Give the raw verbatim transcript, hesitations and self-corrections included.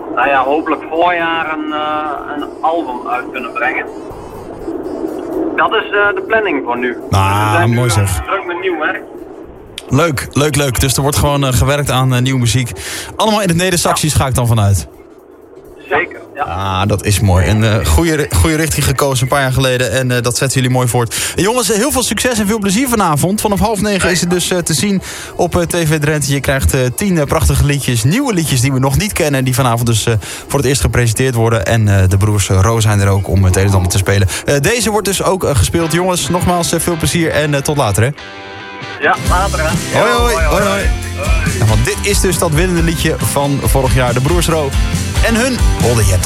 nou ja, hopelijk voorjaar een, uh, een album uit kunnen brengen. Dat is uh, de planning voor nu. Ah, we zijn mooi nu, zeg. Uh, druk met nieuw werk. Leuk, leuk, leuk. Dus er wordt gewoon uh, gewerkt aan uh, nieuwe muziek. Allemaal in het Neder-Saxisch, ga ik dan vanuit. Zeker, ja. Ah, dat is mooi. Een uh, goede, goede richting gekozen een paar jaar geleden. En uh, dat zetten jullie mooi voort. En jongens, heel veel succes en veel plezier vanavond. Vanaf half negen is het dus uh, te zien op uh, T V Drenthe. Je krijgt uh, tien uh, prachtige liedjes. Nieuwe liedjes die we nog niet kennen. En die vanavond dus uh, voor het eerst gepresenteerd worden. En uh, de broers uh, Ro zijn er ook om het een en ander te spelen. Uh, deze wordt dus ook uh, gespeeld. Jongens, nogmaals uh, veel plezier en uh, tot later, hè. Ja, later, hè. Hoi, hoi, hoi, hoi. hoi. Nou, want dit is dus dat winnende liedje van vorig jaar. De broers Ro en hun Holle Jet.